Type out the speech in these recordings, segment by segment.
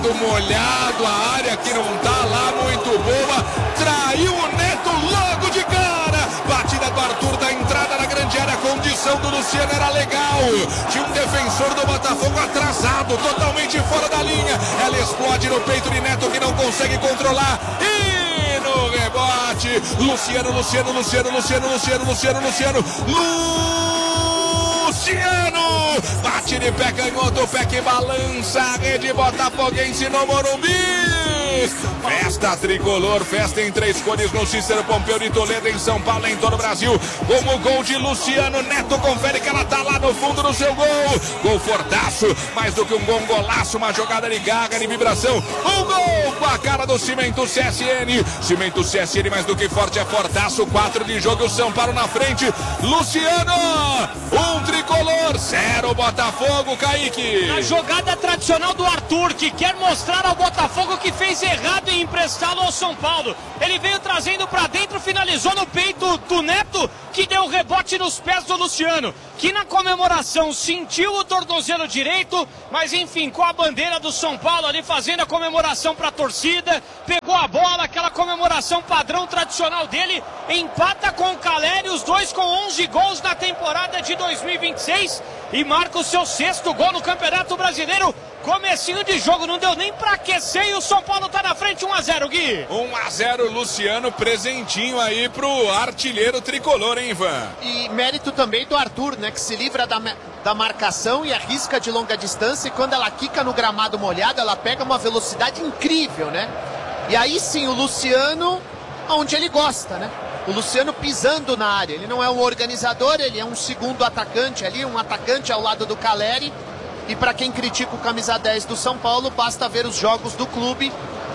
gramado molhado, a área que não tá lá muito boa, traiu o Neto logo de cara, batida do Arthur da entrada na grande área, a condição do Luciano era legal, tinha um defensor do Botafogo atrasado, totalmente fora da linha, ela explode no peito de Neto que não consegue controlar, e no rebote, Luciano, bate de pé canhoto, pé que balança, a rede botafoguense no Morumbi. Festa tricolor, festa em 3 cores no Cícero Pompeu de Toledo, em São Paulo, em todo o Brasil. Como gol de Luciano, Neto confere que ela tá lá no fundo do seu gol. Gol fortaço, mais do que um golaço, uma jogada de garra, de vibração. Um gol com a cara do Cimento CSN. Cimento CSN mais do que forte, é fortaço. 4 de jogo, o São Paulo na frente. Luciano, tricolor, 0 Botafogo, Kaique. A jogada tradicional do Arthur, que quer mostrar ao Botafogo que fez errado em emprestá-lo ao São Paulo. Ele veio trazendo pra dentro, finalizou no peito do Neto, que deu rebote nos pés do Luciano, que na comemoração sentiu o tornozelo direito, mas enfim, com a bandeira do São Paulo ali fazendo a comemoração pra torcida, pegou a bola, aquela comemoração padrão tradicional dele, empata com o Caleri, os dois com 11 gols na temporada de 2026 e marca o seu 6º gol no Campeonato Brasileiro. Comecinho de jogo, não deu nem pra aquecer e o São Paulo tá na frente, 1-0, Gui. 1-0, Luciano, presentinho aí pro artilheiro tricolor, hein, Ivan? E mérito também do Arthur, né, que se livra da marcação e arrisca de longa distância, e quando ela quica no gramado molhado, ela pega uma velocidade incrível, né? E aí sim, o Luciano, onde ele gosta, né? O Luciano pisando na área, ele não é um organizador, ele é um segundo atacante ali, um atacante ao lado do Caleri. E para quem critica o camisa 10 do São Paulo, basta ver os jogos do clube.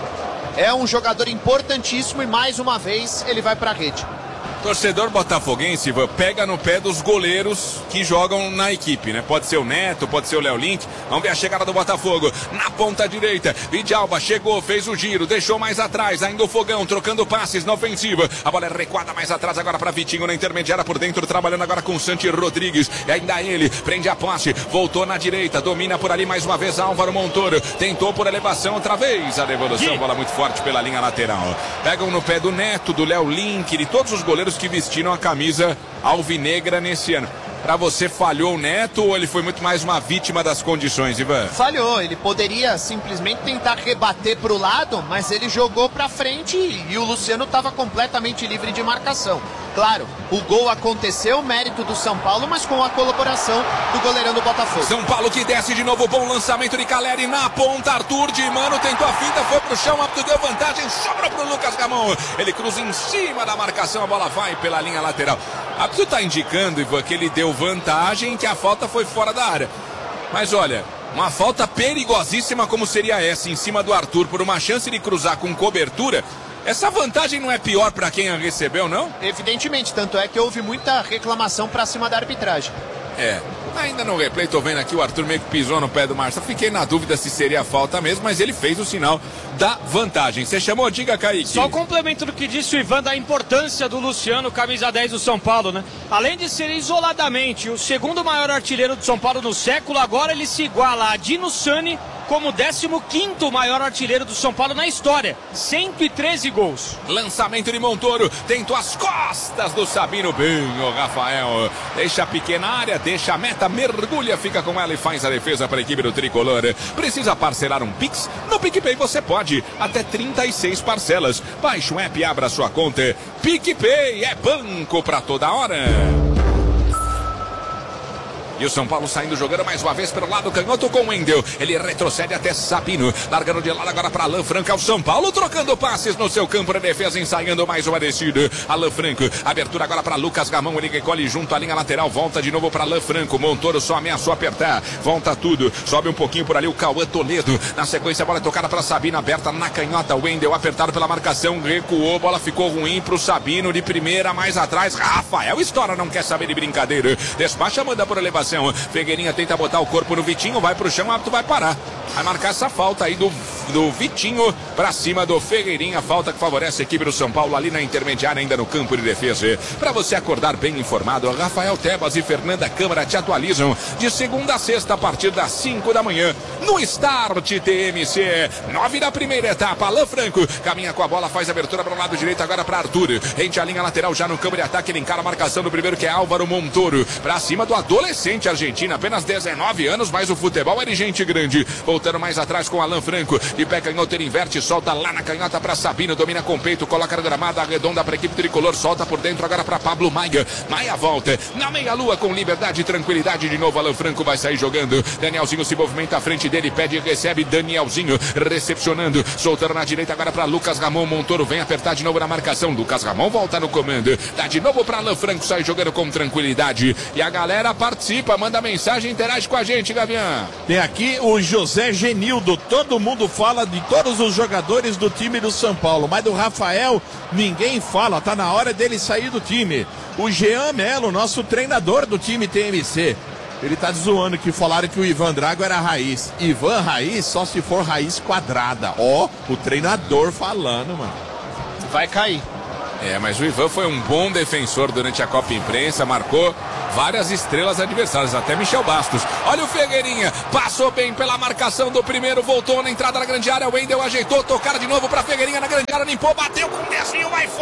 É um jogador importantíssimo e mais uma vez ele vai para a rede. Torcedor botafoguense, pega no pé dos goleiros que jogam na equipe, né? Pode ser o Neto, pode ser o Léo Link. Vamos ver a chegada do Botafogo. Na ponta direita, Vidalba chegou, fez o giro, deixou mais atrás, ainda o Fogão, trocando passes na ofensiva. A bola é recuada mais atrás agora para Vitinho na intermediária por dentro, trabalhando agora com o Santi Rodrigues. E ainda ele, prende a posse, voltou na direita, domina por ali mais uma vez Álvaro Montoro. Tentou por elevação outra vez a devolução, bola muito forte pela linha lateral. Pegam no pé do Neto, do Léo Link, de todos os goleiros que vestiram a camisa alvinegra nesse ano. Pra você, falhou o Neto ou ele foi muito mais uma vítima das condições, Ivan? Falhou, ele poderia simplesmente tentar rebater pro lado, mas ele jogou pra frente e o Luciano estava completamente livre de marcação. Claro, o gol aconteceu, mérito do São Paulo, mas com a colaboração do goleirão do Botafogo. São Paulo que desce de novo, bom lançamento de Caleri na ponta, Arthur de mano, tentou a finta, foi pro chão, Apto deu vantagem, sobra pro Lucas Gamão. Ele cruza em cima da marcação, a bola vai pela linha lateral. Apto tá indicando, Ivan, que ele deu vantagem, que a falta foi fora da área. Mas olha, uma falta perigosíssima como seria essa, em cima do Arthur, por uma chance de cruzar com cobertura. Essa vantagem não é pior para quem a recebeu, não? Evidentemente, tanto é que houve muita reclamação para cima da arbitragem. Ainda no replay, tô vendo aqui o Arthur meio que pisou no pé do Marçal. Fiquei na dúvida se seria falta mesmo, mas ele fez o sinal da vantagem. Você chamou? Diga, Kaique. Só o complemento do que disse o Ivan da importância do Luciano, camisa 10 do São Paulo, né? Além de ser isoladamente o segundo maior artilheiro do São Paulo no século, agora ele se iguala a Dino Sani como 15º maior artilheiro do São Paulo na história. 113 gols. Lançamento de Montoro, tentou as costas do Sabino. Bem, o Rafael deixa a pequena área, deixa a meta, mergulha, fica com ela e faz a defesa para a equipe do Tricolor. Precisa parcelar um Pix? No PicPay você pode, até 36 parcelas. Baixe o app e abra sua conta. PicPay é banco para toda hora. E o São Paulo saindo, jogando mais uma vez pelo lado canhoto com o Wendel. Ele retrocede até Sabino. Largando de lado agora para Alan Franco. O São Paulo trocando passes no seu campo de defesa, ensaiando mais uma descida. Alan Franco, abertura agora para Lucas Gamão. Ele recolhe junto à linha lateral. Volta de novo para Alan Franco. Montoro só ameaçou apertar. Volta tudo. Sobe um pouquinho por ali o Cauã Toledo. Na sequência, a bola é tocada para Sabino. Aberta na canhota. Wendel apertado pela marcação. Recuou. Bola ficou ruim para o Sabino. De primeira, mais atrás. Rafael estoura. Não quer saber de brincadeira. Despacha, manda por elevação. Figueirinha tenta botar o corpo no Vitinho, vai pro chão, o árbitro vai parar. Vai marcar essa falta aí do Vitinho pra cima do Ferreirinha. Falta que favorece a equipe do São Paulo ali na intermediária, ainda no campo de defesa. Para você acordar bem informado, Rafael Tebas e Fernanda Câmara te atualizam de segunda a sexta a partir das 5 da manhã no Start TMC. 9 da primeira etapa. Alan Franco caminha com a bola, faz abertura para o lado direito agora para Arthur. Rente a linha lateral já no campo de ataque. Ele encara a marcação do primeiro, que é Álvaro Montoro. Para cima do adolescente argentino, apenas 19 anos, mas o futebol é de gente grande. Voltando mais atrás com Alan Franco. De pé canhoto, ele inverte, solta lá na canhota para Sabino. Domina com peito, coloca na gramada, arredonda para a equipe tricolor. Solta por dentro agora para Pablo Maia. Maia volta na meia-lua com liberdade e tranquilidade. De novo, Alan Franco vai sair jogando. Danielzinho se movimenta à frente dele, pede e recebe. Danielzinho recepcionando, soltando na direita agora para Lucas Ramon. Montoro vem apertar de novo na marcação. Lucas Ramon volta no comando. Dá de novo para Alan Franco, sai jogando com tranquilidade. E a galera participa, manda mensagem, interage com a gente, Gavião. Tem aqui o José Genildo. Todo mundo fala de todos os jogadores do time do São Paulo, mas do Rafael ninguém fala. Tá na hora dele sair do time. O Jean Melo, nosso treinador do time TMC, ele tá zoando que falaram que o Ivan Drago era raiz. Ivan raiz só se for raiz quadrada. Ó, o treinador falando, mano. Vai cair. Mas o Ivan foi um bom defensor durante a Copa Imprensa, marcou várias estrelas adversárias, até Michel Bastos. Olha o Ferreirinha, passou bem pela marcação do primeiro, voltou na entrada da grande área, o Wendel ajeitou, tocar de novo para Ferreirinha na grande área, limpou, bateu com desvio, vai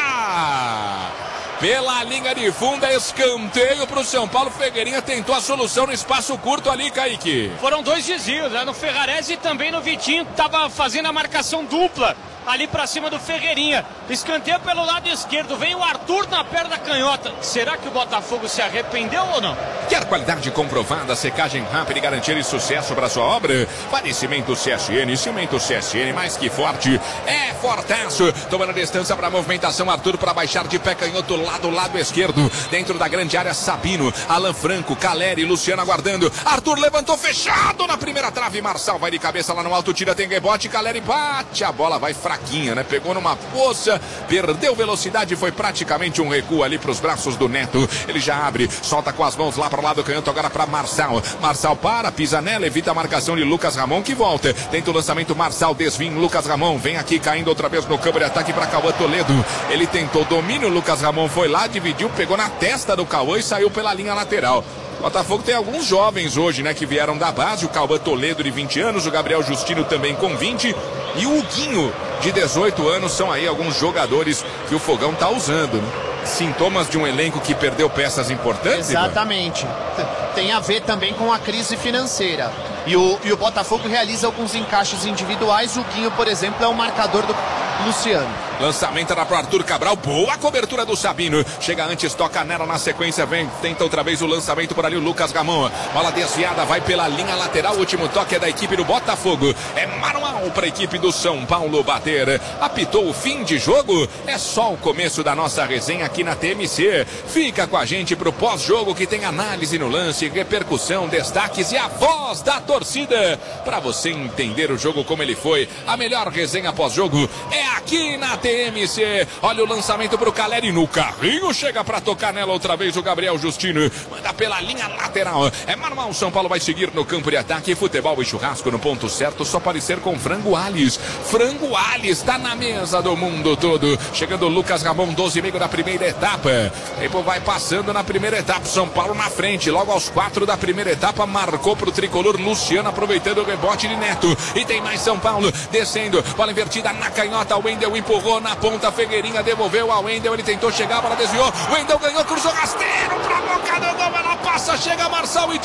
fora! Pela linha de fundo, escanteio para o São Paulo. Ferreirinha tentou a solução no espaço curto ali, Kaique. Foram dois desvios, né? No Ferrarese e também no Vitinho, que estava fazendo a marcação dupla ali para cima do Ferreirinha. Escanteio pelo lado esquerdo, vem o Arthur na perna canhota. Será que o Botafogo se arrependeu ou não? Quer qualidade comprovada, secagem rápida e garantia de sucesso para sua obra? Fale Cimento CSN, Cimento CSN mais que forte, é fortaço. Tomando distância para a movimentação, Arthur para baixar de pé canhoto lá do lado esquerdo. Dentro da grande área, Sabino, Alan Franco, Caleri, Luciano aguardando. Arthur levantou fechado na primeira trave, Marçal vai de cabeça lá no alto, tira, tem rebote, Caleri bate, a bola vai fraquinha, né? Pegou numa poça, perdeu velocidade, foi praticamente um recuo ali para os braços do Neto. Ele já abre, solta com as mãos lá para o lado canhoto agora para Marçal. Marçal para, pisa nela, evita a marcação de Lucas Ramon que volta. Tenta o lançamento, Marçal desvia, Lucas Ramon vem aqui caindo outra vez no campo de ataque para Cauã Toledo. Ele tentou domínio, Lucas Ramon foi lá, dividiu, pegou na testa do Cauã e saiu pela linha lateral. O Botafogo tem alguns jovens hoje, né, que vieram da base. O Cauã Toledo de 20 anos, o Gabriel Justino também com 20 e o Huguinho de 18 anos. São aí alguns jogadores que o Fogão tá usando, né? Sintomas de um elenco que perdeu peças importantes? Exatamente. Tem a ver também com a crise financeira. E o Botafogo realiza alguns encaixes individuais. O Guinho, por exemplo, é o marcador do Luciano. Lançamento era para Arthur Cabral, boa cobertura do Sabino. Chega antes, toca nela na sequência, vem, tenta outra vez o lançamento por ali o Lucas Ramon. Bola desviada, vai pela linha lateral, último toque é da equipe do Botafogo. É manual para a equipe do São Paulo bater. Apitou o fim de jogo, é só o começo da nossa resenha aqui na TMC. Fica com a gente pro pós-jogo que tem análise no lance, repercussão, destaques e a voz da torcida. Para você entender o jogo como ele foi, a melhor resenha pós-jogo é aqui na TMC. Olha o lançamento pro Caleri no carrinho, chega para tocar nela outra vez o Gabriel Justino, manda pela linha lateral. É manual, o São Paulo vai seguir no campo de ataque. Futebol e churrasco no ponto certo, só parecer com Frango Alhes. Frango Alhes tá na mesa do mundo todo. Chegando o Lucas Ramon, 12,5 da primeira etapa. Tempo vai passando na primeira etapa, São Paulo na frente, logo aos 4 da primeira etapa, marcou pro tricolor Luciano, aproveitando o rebote de Neto. E tem mais São Paulo, descendo, bola invertida na canhota, o Wendel empurrou na ponta, Ferreirinha devolveu ao Wendel, ele tentou chegar, a bola desviou, o Wendel ganhou, cruzou rasteiro pra boca do gol, ela passa, chega Marçal e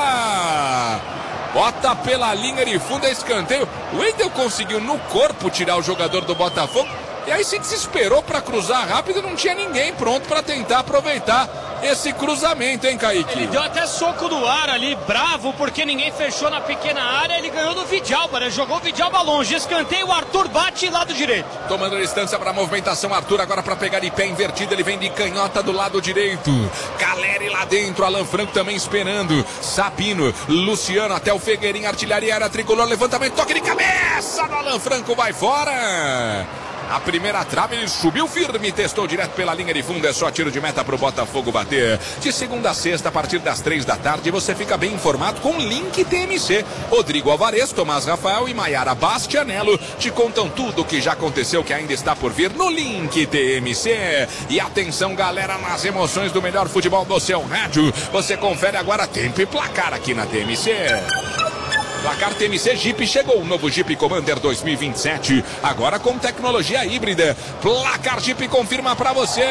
tira! Bota pela linha de fundo, é escanteio. O Wendel conseguiu no corpo tirar o jogador do Botafogo. E aí se desesperou para cruzar rápido, não tinha ninguém pronto para tentar aproveitar esse cruzamento, hein, Kaique? Ele deu até soco no ar ali, bravo, porque ninguém fechou na pequena área. Ele ganhou do Vidalba, né? Jogou o Vidalba longe, escanteio, o Arthur bate lado direito. Tomando a distância para a movimentação, Arthur agora para pegar de pé invertido, ele vem de canhota do lado direito. Caleri lá dentro, Alan Franco também esperando. Sabino, Luciano até o Ferreirinha, artilharia era tricolor, levantamento, toque de cabeça do Alan Franco, vai fora. A primeira trave, ele subiu firme, testou direto pela linha de fundo. É só tiro de meta pro Botafogo bater. De segunda a sexta, a partir das 3 da tarde, você fica bem informado com o Link TMC. Rodrigo Alvarez, Tomás Rafael e Maiara Bastianello te contam tudo o que já aconteceu, que ainda está por vir no Link TMC. E atenção, galera, nas emoções do melhor futebol do seu rádio. Você confere agora tempo e placar aqui na TMC. Placar TMC Jeep chegou, o novo Jeep Commander 2027, agora com tecnologia híbrida. Placar Jeep confirma pra você.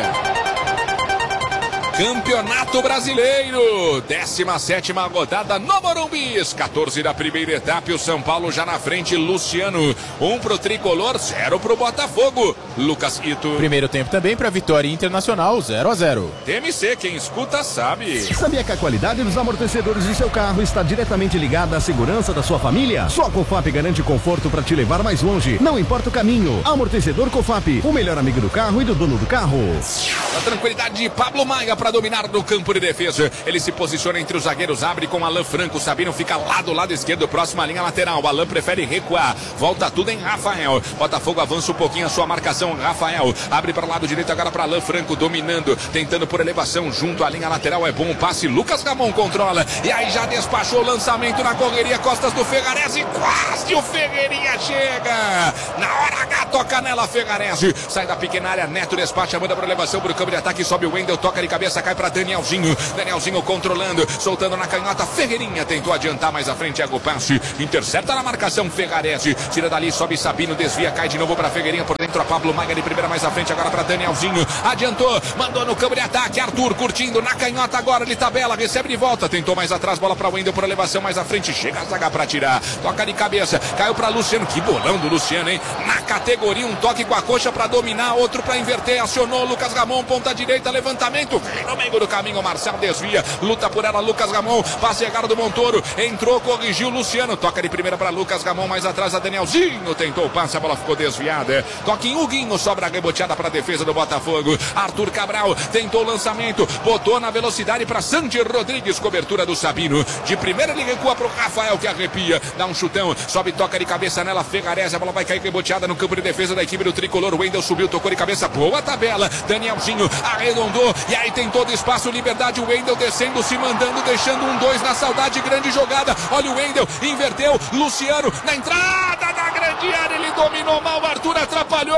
Campeonato Brasileiro, 17ª rodada no Morumbi, 14 da primeira etapa, e o São Paulo já na frente. Luciano, 1 pro Tricolor, 0 pro Botafogo. Lucas Ito. Primeiro tempo também para Vitória Internacional, 0-0. TMC, quem escuta sabe. Sabia que a qualidade dos amortecedores de seu carro está diretamente ligada à segurança da sua família? Só a Cofap garante conforto para te levar mais longe, não importa o caminho. Amortecedor Cofap, o melhor amigo do carro e do dono do carro. A tranquilidade de Pablo Maia para dominar no campo de defesa. Ele se posiciona entre os zagueiros, abre com Alan Franco. Sabino fica lá do lado esquerdo, próxima linha lateral. Alan prefere recuar, volta tudo em Rafael. Botafogo avança um pouquinho a sua marcação. Rafael abre para o lado direito agora para Alan Franco, dominando, tentando por elevação junto à linha lateral. É bom o passe, Lucas Ramon controla, e aí já despachou o lançamento na correria, costas do Fegarese, quase o Ferreirinha chega. Na hora H toca nela, Fegarese, sai da pequena área, Neto despacha, manda por elevação pro campo de ataque, sobe o Wendel, toca de cabeça, cai para Danielzinho. Danielzinho controlando, soltando na canhota. Ferreirinha tentou adiantar mais à frente, Iago Passe, intercepta na marcação Fegarese, tira dali, sobe Sabino, desvia, cai de novo para Ferreirinha, por dentro a Pablo Maia de primeira mais à frente, agora para Danielzinho, adiantou, mandou no campo de ataque, Arthur curtindo na canhota, agora ele tabela, recebe de volta, tentou mais atrás, bola para Wendel por elevação mais à frente, chega a zaga para tirar, toca de cabeça, caiu para Luciano, que bolão do Luciano, hein? Na categoria, um toque com a coxa para dominar, outro para inverter, acionou Lucas Ramon, ponta direita, levantamento, vem no meio do caminho, Marcel desvia, luta por ela, Lucas Ramon, passe errado do Montoro, entrou, corrigiu Luciano, toca de primeira para Lucas Ramon, mais atrás a Danielzinho, tentou o passe, a bola ficou desviada, toque em Huguinho, sobra a reboteada para a defesa do Botafogo. Arthur Cabral tentou o lançamento, botou na velocidade para Sandy Rodrigues, cobertura do Sabino. De primeira ele recua para o Rafael, que arrepia, dá um chutão, sobe, toca de cabeça nela, Fegarese, a bola vai cair reboteada no campo de defesa da equipe do Tricolor. Wendel subiu, tocou de cabeça, boa tabela. Danielzinho arredondou, e aí tem todo espaço, liberdade, o Wendel descendo, se mandando, deixando 1-2 na saudade, grande jogada. Olha o Wendel, inverteu, Luciano na entrada da grande área, ele dominou mal, Arthur atrapalhou.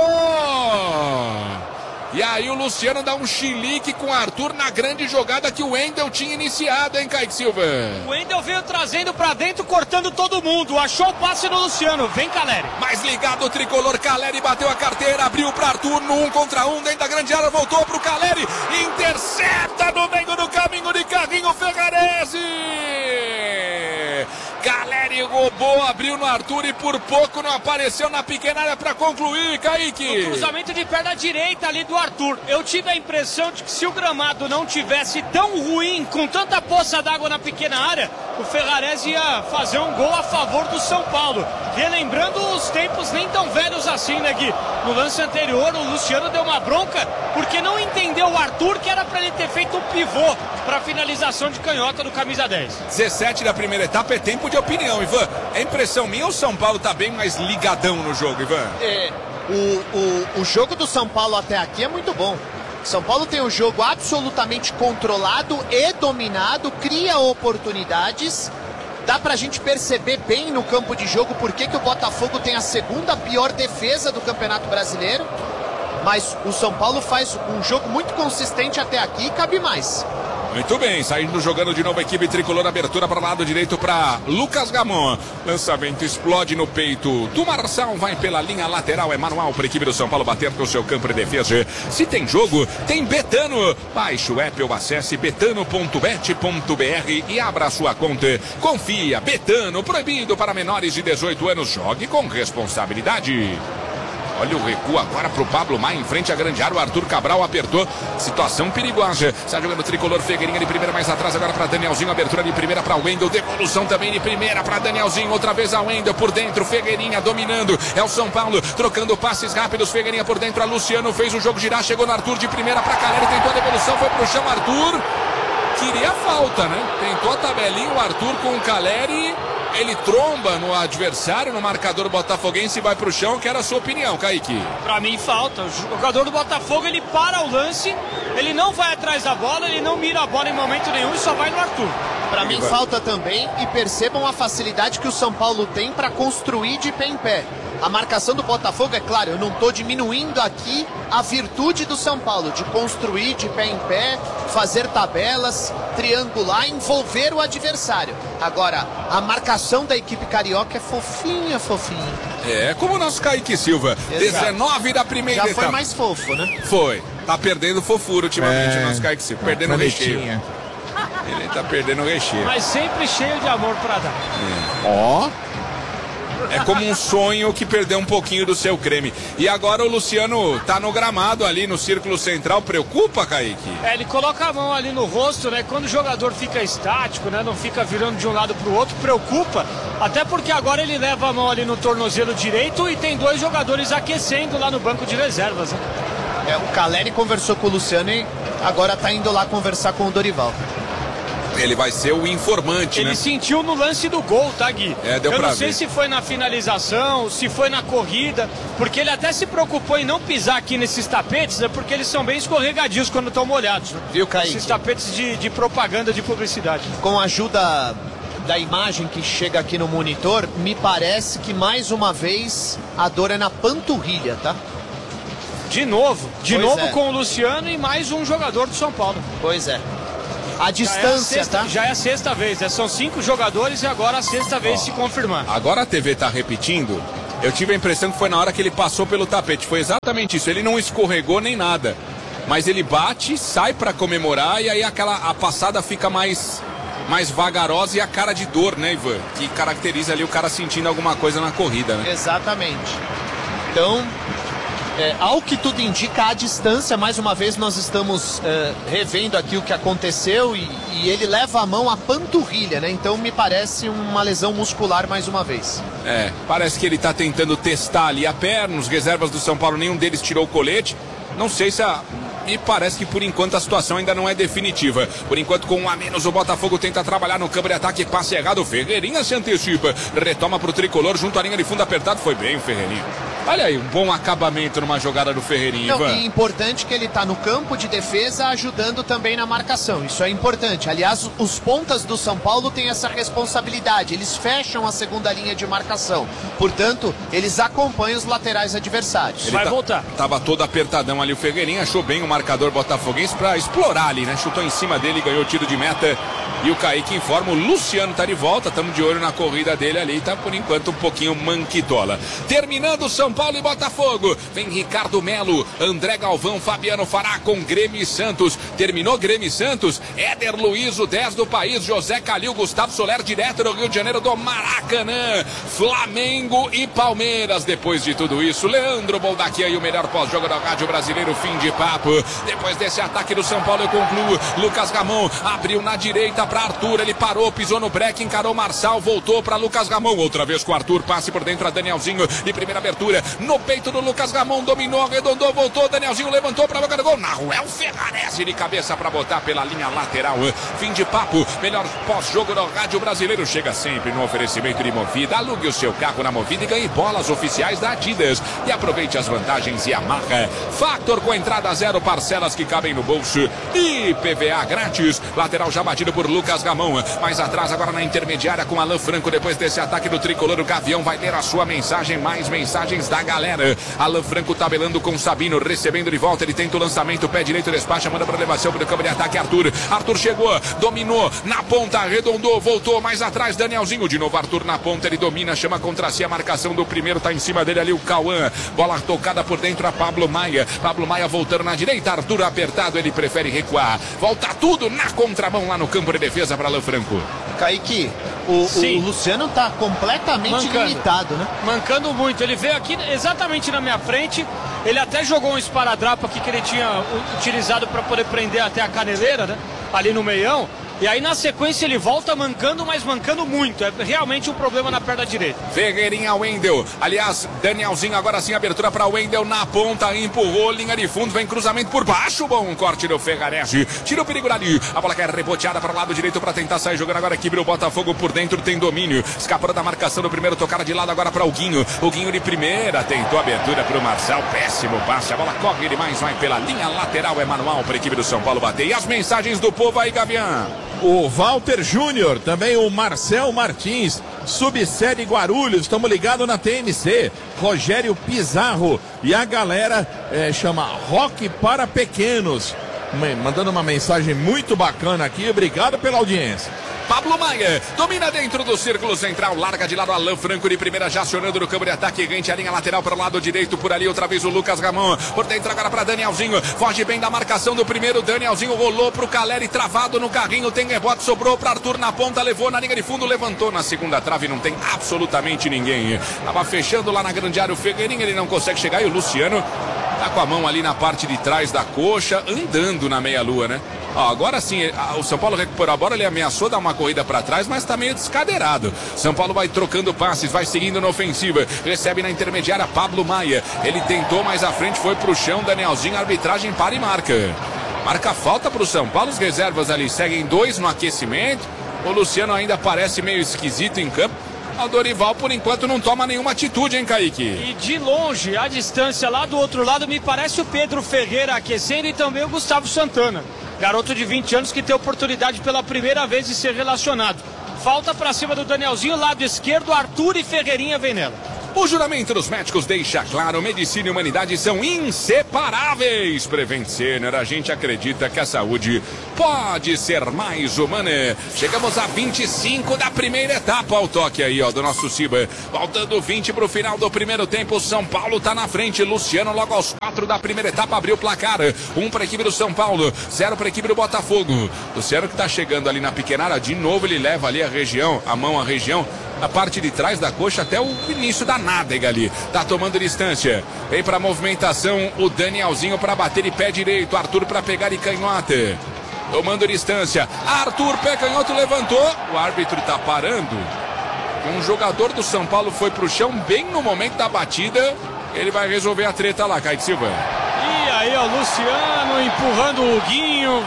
E aí o Luciano dá um chilique com o Arthur na grande jogada que o Wendel tinha iniciado, hein, Kaique Silva? O Wendel veio trazendo pra dentro, cortando todo mundo. Achou o passe no Luciano. Vem, Caleri. Mais ligado o Tricolor, Caleri bateu a carteira, abriu pra Arthur no 1 contra 1 dentro da grande área, voltou pro Caleri, intercepta no meio do caminho de carrinho, Fegarese. Caleri roubou, abriu no Arthur e por pouco não apareceu na pequena área para concluir, Kaique. O cruzamento de perna direita ali do Arthur. Eu tive a impressão de que se o gramado não tivesse tão ruim, com tanta poça d'água na pequena área, o Ferrarese ia fazer um gol a favor do São Paulo. Relembrando os tempos nem tão velhos assim, né, Gui? No lance anterior, o Luciano deu uma bronca porque não entendeu o Arthur que era para ele ter feito um pivô para finalização de canhota do camisa 10. 17 da primeira etapa, é tempo de opinião, Ivan. É impressão minha ou o São Paulo tá bem mais ligadão no jogo, Ivan? O jogo do São Paulo até aqui é muito bom. São Paulo tem um jogo absolutamente controlado e dominado, cria oportunidades. Dá pra gente perceber bem no campo de jogo por que o Botafogo tem a segunda pior defesa do Campeonato Brasileiro. Mas o São Paulo faz um jogo muito consistente até aqui e cabe mais. Muito bem, saindo jogando de novo a equipe Tricolor, abertura para o lado direito para Lucas Ramon. Lançamento explode no peito do Marçal, vai pela linha lateral, é manual para a equipe do São Paulo bater no seu campo de defesa. Se tem jogo, tem Betano. Baixe o app ou acesse betano.bet.br e abra a sua conta. Confia, Betano, proibido para menores de 18 anos, jogue com responsabilidade. Olha o recuo agora pro Pablo Maia em frente à grande área. O Arthur Cabral apertou. Situação perigosa. Está jogando o Tricolor, Figueirinha de primeira mais atrás agora para Danielzinho. Abertura de primeira para Wendel. Devolução também de primeira para Danielzinho. Outra vez a Wendel por dentro. Figueirinha dominando. É o São Paulo trocando passes rápidos. Figueirinha por dentro. A Luciano fez o jogo girar. Chegou no Arthur de primeira para Caleri. Tentou a devolução. Foi pro chão Arthur. queria falta, né? Tentou a tabelinha, o Arthur com o Caleri, ele tromba no adversário, no marcador botafoguense e vai pro chão. Quero a sua opinião, Kaique. Pra mim falta. O jogador do Botafogo, ele para o lance, ele não vai atrás da bola, ele não mira a bola em momento nenhum e só vai no Arthur. Pra mim falta também, e percebam a facilidade que o São Paulo tem para construir de pé em pé. A marcação do Botafogo, é claro, eu não estou diminuindo aqui a virtude do São Paulo, de construir de pé em pé, fazer tabelas, triangular, envolver o adversário. Agora, a marcação da equipe carioca é fofinha, fofinha. É, como o nosso Kaique Silva. Exato. 19 da primeira Já etapa. foi mais fofo, né? Foi. Tá perdendo fofura ultimamente o nosso Kaique Silva. Perdendo o recheio. Ele tá perdendo o recheio. Mas sempre cheio de amor pra dar. Ó. É como um sonho que perdeu um pouquinho do seu creme. E agora o Luciano tá no gramado ali no círculo central. Preocupa, Kaique? Ele coloca a mão ali no rosto, né? Quando o jogador fica estático, né? Não fica virando de um lado pro outro, preocupa. Até porque agora ele leva a mão ali no tornozelo direito e tem 2 jogadores aquecendo lá no banco de reservas, né? O Caleri conversou com o Luciano e agora tá indo lá conversar com o Dorival. Ele vai ser o informante, Ele né? sentiu no lance do gol, tá, Gui? Deu Eu pra não sei ver. se foi na finalização, se foi na corrida, porque ele até se preocupou em não pisar aqui nesses tapetes, né? Porque eles são bem escorregadios quando estão molhados, né? Viu, Kaique? Esses tapetes de propaganda, de publicidade. Com a ajuda da imagem que chega aqui no monitor, me parece que mais uma vez a dor é na panturrilha, tá? De novo Pois é. com o Luciano e mais um jogador do São Paulo. Pois é. A distância, tá? Já é a 6ª vez, né? São 5 jogadores e agora a 6ª vez se confirmar. Agora a TV tá repetindo. Eu tive a impressão que foi na hora que ele passou pelo tapete. Foi exatamente isso. Ele não escorregou nem nada. Mas ele bate, sai pra comemorar e aí a passada fica mais vagarosa e a cara de dor, né, Ivan? Que caracteriza ali o cara sentindo alguma coisa na corrida, né? Exatamente. Então, ao que tudo indica, à distância, mais uma vez nós estamos revendo aqui o que aconteceu e ele leva a mão à panturrilha, né? Então me parece uma lesão muscular mais uma vez. Parece que ele tá tentando testar ali a perna. Os reservas do São Paulo, nenhum deles tirou o colete. Não sei se me parece que por enquanto a situação ainda não é definitiva. Por enquanto, com 1 a menos, o Botafogo tenta trabalhar no campo de ataque. Passe errado, o Ferreirinha se antecipa. Retoma pro tricolor, junto à linha de fundo apertado. Foi bem o Ferreirinha. Olha aí, um bom acabamento numa jogada do Ferreirinha, Ivan. E importante que ele está no campo de defesa ajudando também na marcação. Isso é importante. Aliás, os pontas do São Paulo têm essa responsabilidade. Eles fecham a segunda linha de marcação. Portanto, eles acompanham os laterais adversários. Vai voltar. Tava todo apertadão ali o Ferreirinha. Achou bem o marcador botafoguense para explorar ali, né? Chutou em cima dele, ganhou o tiro de meta. E o Kaique informa, o Luciano tá de volta. Estamos de olho na corrida dele ali. Tá por enquanto um pouquinho manquitola. Terminando São Paulo e Botafogo. Vem Ricardo Melo, André Galvão, Fabiano Fará com Grêmio e Santos. Terminou Grêmio e Santos. Éder Luiz, o 10 do país. José Calil, Gustavo Soler, direto do Rio de Janeiro, do Maracanã. Flamengo e Palmeiras. Depois de tudo isso, Leandro Boldaquia e o melhor pós-jogo do rádio brasileiro. Fim de papo. Depois desse ataque do São Paulo, eu concluo. Lucas Ramon abriu na direita para Arthur. Ele parou, pisou no break, encarou Marçal, voltou para Lucas Ramon. Outra vez com o Arthur, passe por dentro a Danielzinho. De primeira abertura, no peito do Lucas Ramon, dominou, arredondou, voltou. Danielzinho levantou para a boca do gol. Naruel Ferrarese de cabeça para botar pela linha lateral. Fim de papo. Melhor pós-jogo do rádio brasileiro. Chega sempre no oferecimento de Movida. Alugue o seu carro na Movida e ganhe bolas oficiais da Adidas. E aproveite as vantagens e amarra. Factor com entrada zero, parcelas que cabem no bolso. E PVA grátis. Lateral já batido por Lucas Ramon. Mais atrás agora na intermediária com Alan Franco. Depois desse ataque do tricolor, o Gavião vai ler a sua mensagem. Mais mensagens da galera. Alan Franco tabelando com Sabino, recebendo de volta. Ele tenta o lançamento, pé direito, despacha, manda para elevação para o campo de ataque. Arthur chegou, dominou na ponta, arredondou, voltou mais atrás. Danielzinho de novo. Arthur na ponta, ele domina, chama contra si a marcação do primeiro. Tá em cima dele ali o Cauã. Bola tocada por dentro a Pablo Maia. Pablo Maia voltando na direita. Arthur apertado, ele prefere recuar. Volta tudo na contramão lá no campo de defesa para Alan Franco. Kaique, o Luciano tá completamente limitado, né? Mancando muito. Ele veio aqui exatamente na minha frente. Ele até jogou um esparadrapo aqui que ele tinha utilizado para poder prender até a caneleira, né? Ali no meião. E aí na sequência ele volta mancando, mas mancando muito. É realmente um problema na perna direita. Ferreirinha, Wendel. Aliás, Danielzinho agora sim, abertura para Wendel na ponta, empurrou, linha de fundo, vem cruzamento por baixo. Bom corte do Ferrarese. Tira o perigo ali. A bola quer reboteada para o lado direito para tentar sair jogando agora. Equipe do Botafogo por dentro tem domínio. Escapando da marcação do primeiro, tocada de lado agora para o Guinho. O Guinho de primeira, tentou abertura para o Marçal. Péssimo passe. A bola corre demais, vai pela linha lateral. É manual para a equipe do São Paulo bater. E as mensagens do povo aí, Gavião. O Walter Júnior, também o Marcel Martins, subsede Guarulhos, estamos ligados na TMC, Rogério Pizarro e a galera chama Rock para Pequenos, mandando uma mensagem muito bacana aqui, obrigado pela audiência. Pablo Maia domina dentro do círculo central, larga de lado Alan Franco de primeira, já acionando no campo de ataque, rente a linha lateral para o lado direito, por ali outra vez o Lucas Ramon, por dentro agora para Danielzinho, foge bem da marcação do primeiro, Danielzinho rolou para o Caleri, travado no carrinho, tem rebote, sobrou para Arthur na ponta, levou na linha de fundo, levantou na segunda trave, não tem absolutamente ninguém, tava fechando lá na grande área o Ferreirinha, ele não consegue chegar e o Luciano tá com a mão ali na parte de trás da coxa, andando na meia-lua, né? Ó, agora sim, o São Paulo recuperou a bola, ele ameaçou dar uma corrida para trás, mas tá meio descadeirado. São Paulo vai trocando passes, vai seguindo na ofensiva, recebe na intermediária Pablo Maia. Ele tentou mais à frente, foi pro chão, Danielzinho, arbitragem para e marca. Marca falta pro São Paulo, os reservas ali seguem 2 no aquecimento. O Luciano ainda parece meio esquisito em campo. O Dorival, por enquanto, não toma nenhuma atitude, hein, Kaique? E de longe, a distância lá do outro lado, me parece o Pedro Ferreira aquecendo e também o Gustavo Santana. Garoto de 20 anos que tem oportunidade pela primeira vez de ser relacionado. Falta pra cima do Danielzinho, lado esquerdo, Arthur e Ferreirinha vem nela. O juramento dos médicos deixa claro, medicina e humanidade são inseparáveis. Prevent Senior, a gente acredita que a saúde pode ser mais humana. Chegamos a 25 da primeira etapa, ao toque aí, ó, do nosso Ciba. Faltando 20 pro final do primeiro tempo, São Paulo tá na frente. Luciano logo aos 4 da primeira etapa abriu o placar. 1 pra equipe do São Paulo, 0 pra equipe do Botafogo. Luciano que tá chegando ali na pequena área, de novo ele leva ali a região, a parte de trás da coxa até o início da nádega ali. Tá tomando distância. Vem pra movimentação o Danielzinho pra bater de pé direito. Arthur pra pegar de canhota. Tomando distância. Arthur, pé canhoto, levantou. O árbitro tá parando. Um jogador do São Paulo foi pro chão bem no momento da batida. Ele vai resolver a treta lá, Kaique Silva. E aí, ó, Luciano empurrando o Guinho.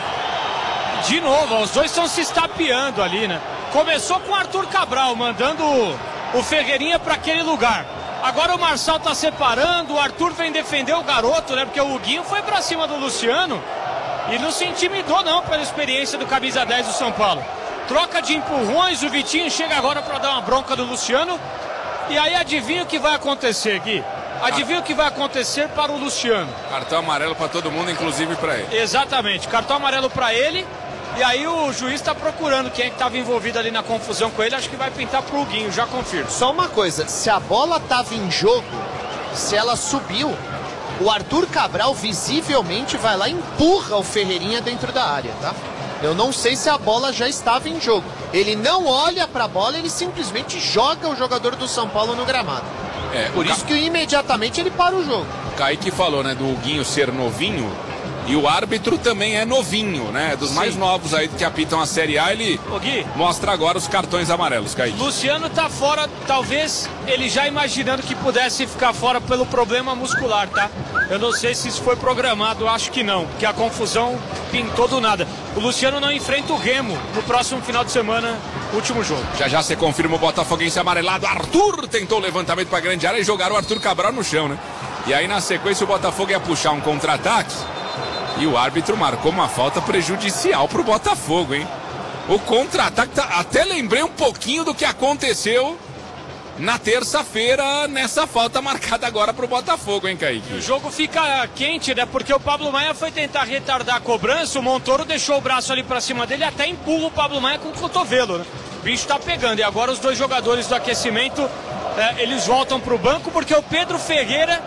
De novo, ó, os dois estão se estapeando ali, né? Começou com o Arthur Cabral, mandando o Ferreirinha para aquele lugar. Agora o Marçal tá separando, o Arthur vem defender o garoto, né? Porque o Guinho foi para cima do Luciano e não se intimidou não pela experiência do camisa 10 do São Paulo. Troca de empurrões, o Vitinho chega agora para dar uma bronca do Luciano. E aí adivinha o que vai acontecer, Gui? Adivinha o que vai acontecer para o Luciano? Cartão amarelo para todo mundo, inclusive para ele. Exatamente, cartão amarelo para ele. E aí o juiz está procurando quem é que estava envolvido ali na confusão com ele. Acho que vai pintar pro Guinho, já confirmo. Só uma coisa, se a bola estava em jogo, se ela subiu, o Arthur Cabral visivelmente vai lá e empurra o Ferreirinha dentro da área, tá? Eu não sei se a bola já estava em jogo. Ele não olha para a bola, ele simplesmente joga o jogador do São Paulo no gramado. Por isso que imediatamente ele para o jogo. O Kaique falou, né, do Guinho ser novinho. E o árbitro também é novinho, né? Dos mais novos aí que apitam a Série A, ele mostra agora os cartões amarelos, Kaique. Luciano tá fora, talvez ele já imaginando que pudesse ficar fora pelo problema muscular, tá? Eu não sei se isso foi programado, acho que não, porque a confusão pintou do nada. O Luciano não enfrenta o Remo no próximo final de semana, último jogo. Já você confirma o botafoguense amarelado. Arthur tentou o levantamento para a grande área e jogaram o Arthur Cabral no chão, né? E aí na sequência o Botafogo ia puxar um contra-ataque. E o árbitro marcou uma falta prejudicial pro Botafogo, hein? O contra-ataque, até lembrei um pouquinho do que aconteceu na terça-feira, nessa falta marcada agora pro Botafogo, hein, Kaique? O jogo fica quente, né? Porque o Pablo Maia foi tentar retardar a cobrança, o Montoro deixou o braço ali pra cima dele, até empurra o Pablo Maia com o cotovelo, né? O bicho tá pegando, e agora os dois jogadores do aquecimento, eles voltam pro banco, porque o Pedro Ferreira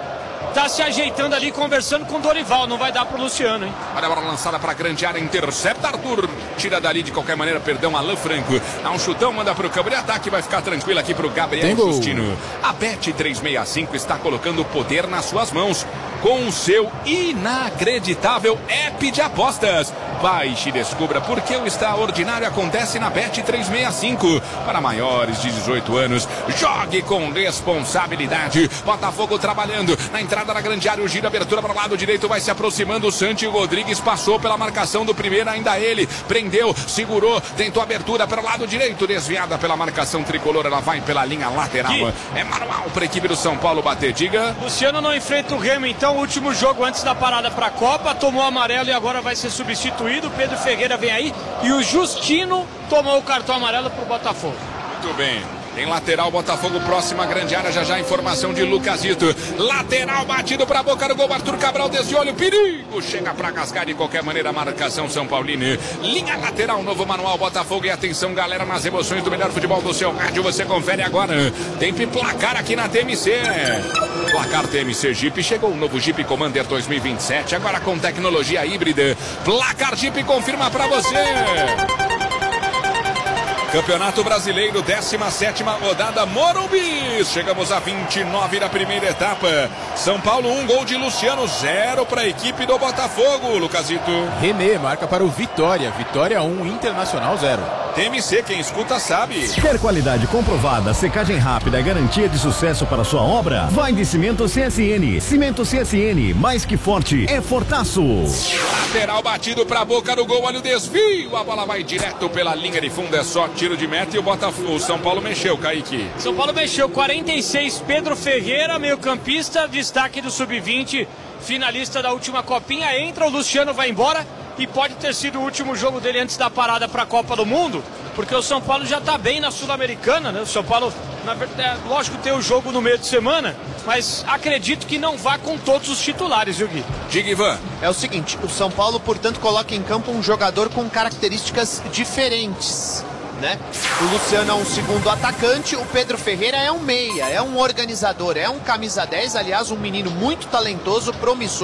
tá se ajeitando ali, conversando com o Dorival. Não vai dar pro Luciano, hein? Olha a bola lançada para grande área, intercepta Arthur. Tira dali de qualquer maneira, perdão, Alan Franco. Dá um chutão, manda pro campo de ataque, vai ficar tranquilo aqui pro Gabriel Justino. A Bet365 está colocando o poder nas suas mãos com o seu inacreditável app de apostas. Baixe e descubra por que o extraordinário acontece na Bet365. Para maiores de 18 anos, jogue com responsabilidade. Botafogo trabalhando na entrada da grande área, o giro, abertura para o lado direito, vai se aproximando o Santi Rodrigues, passou pela marcação do primeiro, ainda ele, prendeu, segurou, tentou abertura para o lado direito, desviada pela marcação tricolor, ela vai pela linha lateral. É manual para a equipe do São Paulo bater, diga. Luciano não enfrenta o Remo, então o último jogo antes da parada para a Copa, tomou amarelo e agora vai ser substituído. Pedro Ferreira vem aí e o Justino tomou o cartão amarelo pro Botafogo. Muito bem. Tem lateral, Botafogo, próxima grande área, já informação de Lucasito. Lateral batido para a boca do gol, Arthur Cabral desde olho, perigo, chega para cascar de qualquer maneira a marcação São Paulino. Linha lateral, novo manual Botafogo, e atenção galera, nas emoções do melhor futebol do seu rádio, você confere agora. Tem placar aqui na TMC. Placar TMC Jeep, chegou o novo Jeep Commander 2027, agora com tecnologia híbrida. Placar Jeep confirma para você. Campeonato Brasileiro, 17ª rodada, Morumbi. Chegamos a 29 da primeira etapa. São Paulo 1, gol de Luciano, 0 para a equipe do Botafogo. Lucasito. René marca para o Vitória. Vitória 1, Internacional 0. TMC, quem escuta sabe. Quer qualidade comprovada, secagem rápida, garantia de sucesso para sua obra? Vai de Cimento CSN. Cimento CSN, mais que forte, é fortaço. Lateral batido para a boca do gol, olha o desvio. A bola vai direto pela linha de fundo, é só tiro de meta e o Botafogo. O São Paulo mexeu, Kaique. São Paulo mexeu, 46, Pedro Ferreira, meio campista, destaque do Sub-20, finalista da última copinha, entra, o Luciano vai embora e pode ter sido o último jogo dele antes da parada para a Copa do Mundo, porque o São Paulo já está bem na Sul-Americana, né? O São Paulo, na verdade, lógico, tem o jogo no meio de semana, mas acredito que não vá com todos os titulares, viu, Gui? Diga, Ivan. É o seguinte, o São Paulo, portanto, coloca em campo um jogador com características diferentes, né? O Luciano é um segundo atacante, o Pedro Ferreira é um meia, é um organizador, é um camisa 10, aliás, um menino muito talentoso, promissor.